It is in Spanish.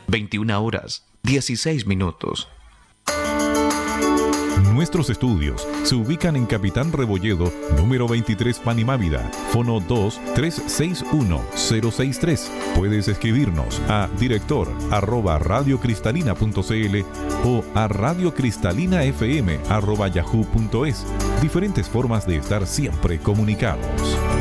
21 horas, 16 minutos. Nuestros estudios se ubican en Capitán Rebolledo, número 23 Panimávida, fono 2-361-063. Puedes escribirnos a director@radiocristalina.cl o a radiocristalina.fm@yahoo.es. Diferentes formas de estar siempre comunicados.